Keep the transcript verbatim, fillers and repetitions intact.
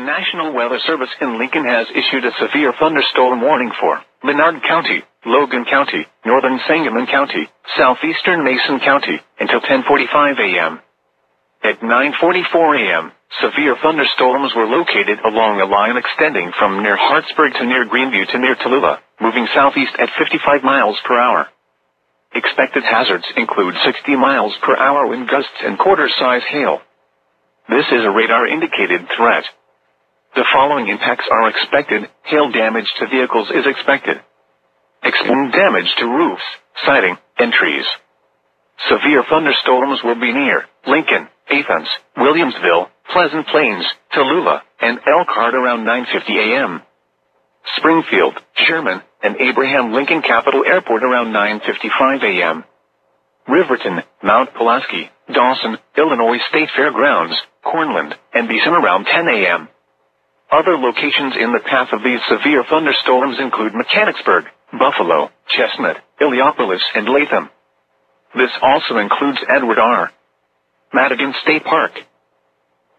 National Weather Service in Lincoln has issued a severe thunderstorm warning for Menard County, Logan County, Northern Sangamon County, Southeastern Mason County, until ten forty-five a m At nine forty-four a m, severe thunderstorms were located along a line extending from near Hartsburg to near Greenview to near Tallulah, moving southeast at fifty-five miles per hour. Expected hazards include sixty miles per hour wind gusts and quarter-size hail. This is a radar-indicated threat. The following impacts are expected. Hail damage to vehicles is expected. Extreme damage to roofs, siding, and trees. Severe thunderstorms will be near Lincoln, Athens, Williamsville, Pleasant Plains, Tallulah, and Elkhart around nine fifty a m Springfield, Sherman, and Abraham Lincoln Capital Airport around nine fifty-five a m Riverton, Mount Pulaski, Dawson, Illinois State Fairgrounds, Cornland, and Beeson around ten a m Other locations in the path of these severe thunderstorms include Mechanicsburg, Buffalo, Chestnut, Illiopolis, and Latham. This also includes Edward R. Madigan State Park,